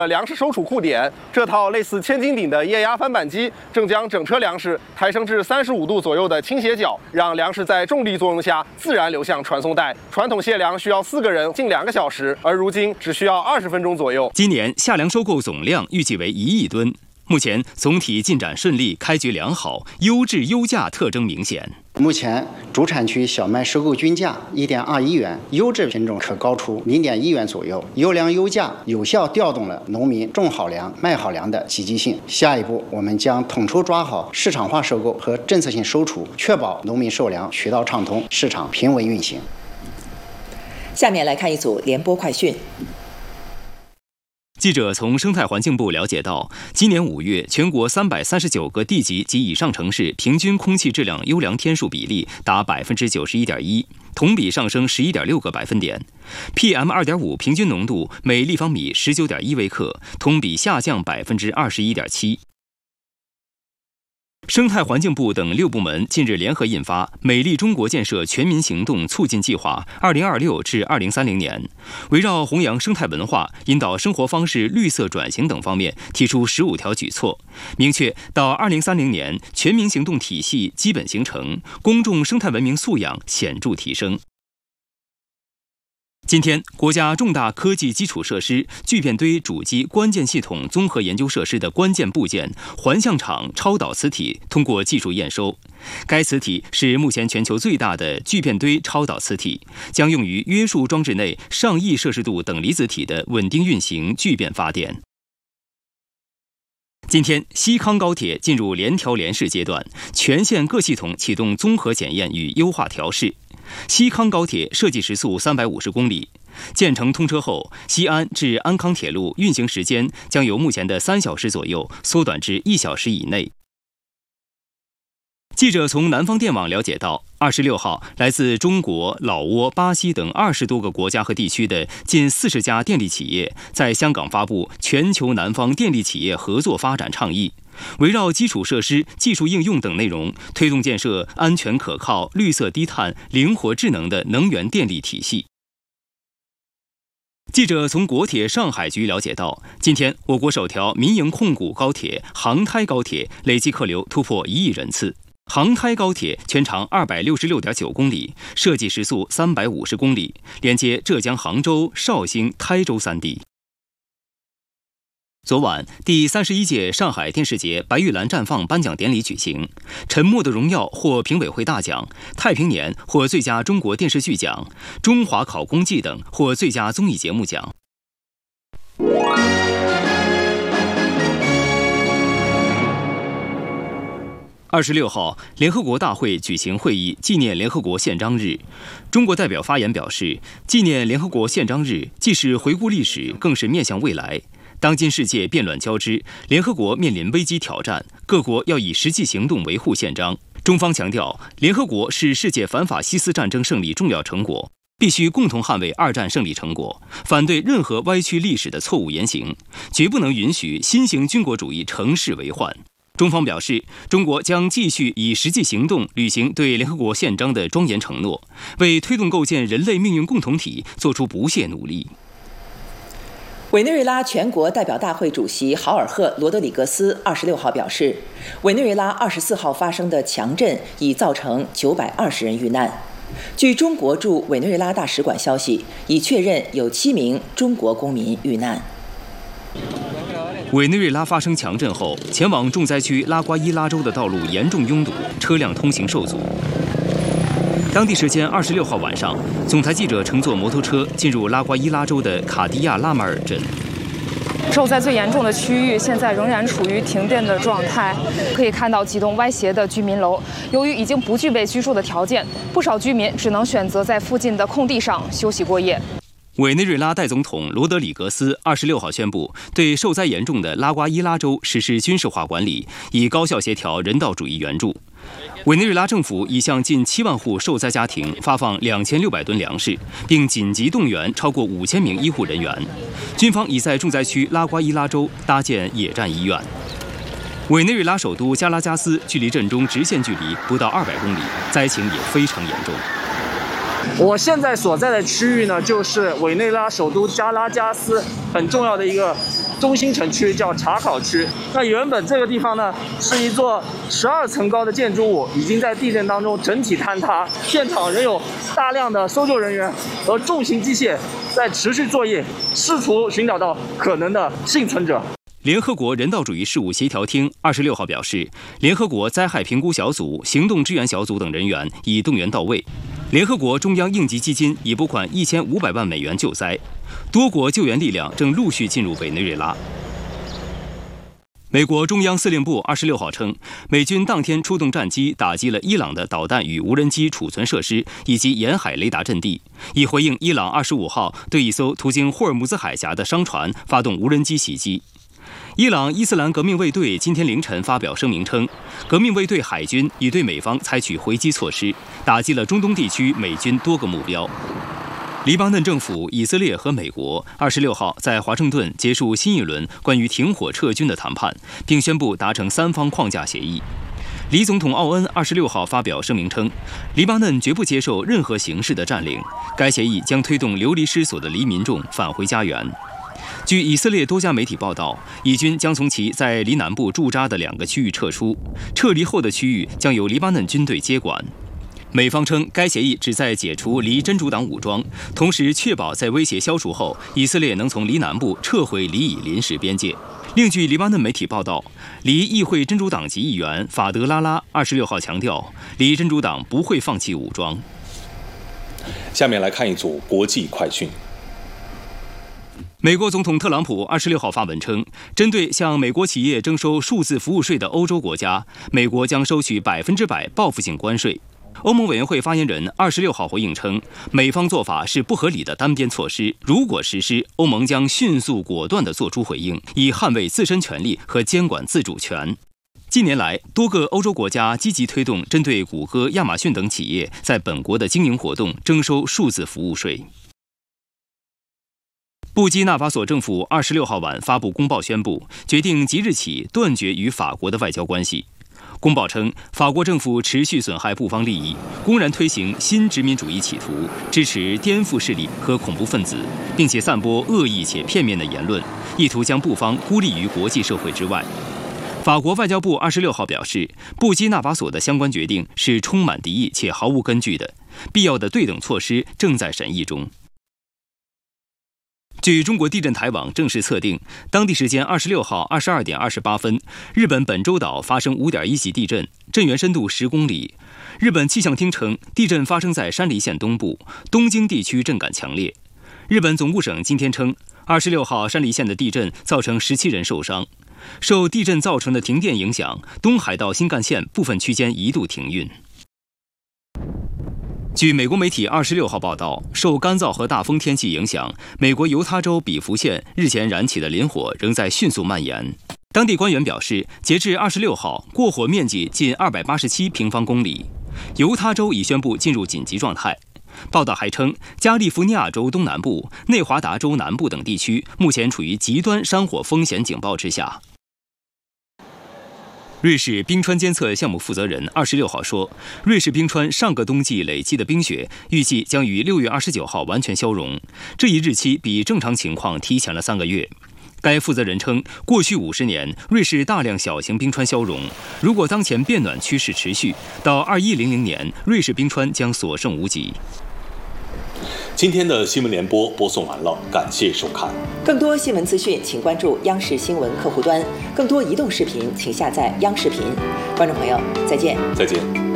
粮食收储库点，这套类似千斤顶的液压翻板机正将整车粮食抬升至35度左右的倾斜角，让粮食在重力作用下自然流向传送带。传统卸粮需要4个人近2个小时，而如今只需要20分钟左右。 今年夏粮收购总量预计为1亿吨。目前总体进展顺利，开局良好，优质优价特征明显。 目前主产区小麦收购均价1.21元，优质品种可高出0.1元左右。优粮优价有效调动了农民种好粮、卖好粮的积极性。下一步，我们将统筹抓好市场化收购和政策性收储，确保农民售粮渠道畅通，市场平稳运行。 下面来看一组联播快讯。 记者从生态环境部了解到，今年5月，全国339个地级及以上城市平均空气质量优良天数比例达91.1%，同比上升11.6个百分点。PM2.5 平均浓度每立方米19.1微克，同比下降21.7%。生态环境部等6部门近日联合印发《美丽中国建设全民行动促进计划 （2026 至2030年）》，围绕弘扬生态文化、引导生活方式绿色转型等方面提出15条举措，明确到2030年全民行动体系基本形成，公众生态文明素养显著提升。今天，国家重大科技基础设施聚变堆主机关键系统综合研究设施的关键部件环象场超导磁体通过技术验收。该磁体是目前全球最大的聚变堆超导磁体，将用于约束装置内上亿摄氏度等离子体的稳定运行聚变发电。今天，西康高铁进入联调联试阶段，全线各系统启动综合检验与优化调试。西康高铁设计时速350公里，建成通车后，西安至安康铁路运行时间将由目前的3小时左右缩短至1小时以内。记者从南方电网了解到，26号，来自中国、老挝、巴西等20多个国家和地区的近40家电力企业在香港发布全球南方电力企业合作发展倡议，围绕基础设施、技术应用等内容，推动建设安全可靠、绿色低碳、灵活智能的能源电力体系。记者从国铁上海局了解到，今天我国首条民营控股高铁杭台高铁累计客流突破1亿人次。杭台高铁全长266.9公里，设计时速350公里，连接浙江杭州、绍兴、台州3地。昨晚，第31届上海电视节白玉兰绽放颁奖典礼举行，《沉默的荣耀》获评委会大奖，《太平年》获最佳中国电视剧奖，《中华考公记》等获最佳综艺节目奖。26号，联合国大会举行会议，纪念联合国宪章日。中国代表发言表示，纪念联合国宪章日既是回顾历史，更是面向未来。当今世界变乱交织，联合国面临危机挑战，各国要以实际行动维护宪章。中方强调，联合国是世界反法西斯战争胜利重要成果，必须共同捍卫2战胜利成果，反对任何歪曲历史的错误言行，绝不能允许新型军国主义乘势为患。中方表示，中国将继续以实际行动履行对联合国宪章的庄严承诺，为推动构建人类命运共同体做出不懈努力。 委内瑞拉全国代表大会主席豪尔赫·罗德里格斯26号表示，委内瑞拉24号发生的强震已造成920人遇难。据中国驻委内瑞拉大使馆消息，已确认有7名中国公民遇难。 委内瑞拉发生强震后，前往重灾区拉瓜伊拉州的道路严重拥堵，车辆通行受阻。当地时间26号晚上，总台记者乘坐摩托车进入拉瓜伊拉州的卡迪亚拉马尔镇。 受灾最严重的区域现在仍然处于停电的状态，可以看到几栋歪斜的居民楼，由于已经不具备居住的条件，不少居民只能选择在附近的空地上休息过夜。 委内瑞拉代总统罗德里格斯26号宣布，对受灾严重的拉瓜伊拉州实施军事化管理，以高效协调人道主义援助。委内瑞拉政府已向近7万户受灾家庭发放2600吨粮食，并紧急动员超过5000名医护人员。军方已在重灾区拉瓜伊拉州搭建野战医院。委内瑞拉首都加拉加斯距离震中直线距离不到200公里，灾情也非常严重。 我现在所在的区域呢，就是委内瑞拉首都加拉加斯很重要的一个中心城区，叫查考区。那原本这个地方呢，是一座12层高的建筑物，已经在地震当中整体坍塌，现场仍有大量的搜救人员和重型机械在持续作业，试图寻找到可能的幸存者。 联合国人道主义事务协调厅26号表示，联合国灾害评估小组、行动支援小组等人员已动员到位。联合国中央应急基金已拨款1500万美元救灾，多国救援力量正陆续进入委内瑞拉。美国中央司令部26号称，美军当天出动战机打击了伊朗的导弹与无人机储存设施以及沿海雷达阵地，以回应伊朗25号对一艘途经霍尔木兹海峡的商船发动无人机袭击。伊朗伊斯兰革命卫队今天凌晨发表声明称，革命卫队海军已对美方采取回击措施，打击了中东地区美军多个目标。黎巴嫩政府、以色列和美国26号在华盛顿结束新一轮关于停火撤军的谈判，并宣布达成3方框架协议。黎总统奥恩26号发表声明称，黎巴嫩绝不接受任何形式的占领，该协议将推动流离失所的黎民众返回家园。据以色列多家媒体报道，以军将从其在黎南部驻扎的2个区域撤出，撤离后的区域将由黎巴嫩军队接管。美方称，该协议旨在解除黎真主党武装，同时确保在威胁消除后，以色列能从黎南部撤回黎以临时边界。另据黎巴嫩媒体报道，黎议会真主党籍议员法德拉拉26号强调，黎真主党不会放弃武装。 下面来看一组国际快讯。 美国总统特朗普26号发文称，针对向美国企业征收数字服务税的欧洲国家，美国将收取100%报复性关税。欧盟委员会发言人26号回应称，美方做法是不合理的单边措施，如果实施，欧盟将迅速果断地作出回应，以捍卫自身权利和监管自主权。近年来，多个欧洲国家积极推动针对谷歌、亚马逊等企业在本国的经营活动征收数字服务税。布基纳法索政府26号晚发布公报宣布，决定即日起断绝与法国的外交关系。公报称，法国政府持续损害布方利益，公然推行新殖民主义企图，支持颠覆势力和恐怖分子，并且散播恶意且片面的言论，意图将布方孤立于国际社会之外。法国外交部26号表示，布基纳法索的相关决定是充满敌意且毫无根据的，必要的对等措施正在审议中。据中国地震台网正式测定，当地时间26号22点28分，日本本州岛发生5.1级地震，震源深度10公里。日本气象厅称，地震发生在山梨县东部，东京地区震感强烈。日本总务省今天称，26号山梨县的地震造成17人受伤。受地震造成的停电影响，东海道新干线部分区间一度停运。据美国媒体26号报道，受干燥和大风天气影响，美国犹他州比弗县日前燃起的林火仍在迅速蔓延。当地官员表示，截至26号，过火面积近287平方公里。犹他州已宣布进入紧急状态。报道还称，加利福尼亚州东南部、内华达州南部等地区目前处于极端山火风险警报之下。瑞士冰川监测项目负责人26号说，瑞士冰川上个冬季累积的冰雪预计将于6月29号完全消融，这一日期比正常情况提前了3个月。该负责人称，过去50年，瑞士大量小型冰川消融，如果当前变暖趋势持续，到2100年，瑞士冰川将所剩无几。 今天的新闻联播播送完了，感谢收看。 更多新闻资讯，请关注央视新闻客户端。更多移动视频，请下载央视频。观众朋友，再见。 再见。